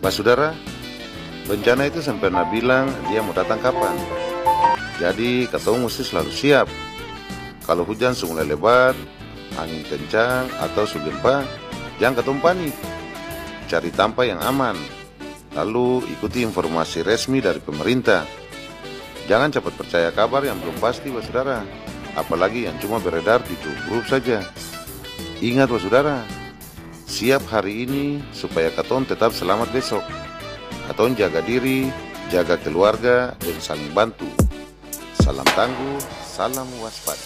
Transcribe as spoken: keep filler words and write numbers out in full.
Saudara, bencana itu sempurna bilang dia mau datang kapan. Jadi katong mesti selalu siap. Kalau hujan mulai lebat, angin kencang atau sugempa, jangan katong panik. Cari tempat yang aman. Lalu ikuti informasi resmi dari pemerintah. Jangan cepat percaya kabar yang belum pasti, saudara. Apalagi yang cuma beredar di grup saja. Ingat, saudara, siap hari ini supaya katong tetap selamat besok. Katong jaga diri, jaga keluarga, dan saling bantu. Salam tangguh, salam waspada.